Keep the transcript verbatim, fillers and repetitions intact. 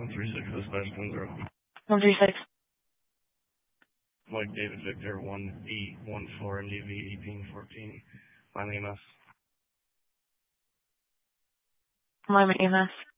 one three six dispatch ten zero. one three six. Mike David Victor one eight one four M D V eighteen fourteen. My name is. My name is.